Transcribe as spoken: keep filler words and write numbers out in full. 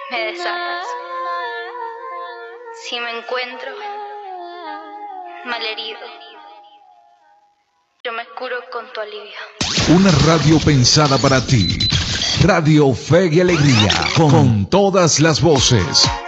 me desatas. Si me encuentro malherido, yo me curo con tu alivio. Una radio pensada para ti. Radio Fe y Alegría, con todas las voces.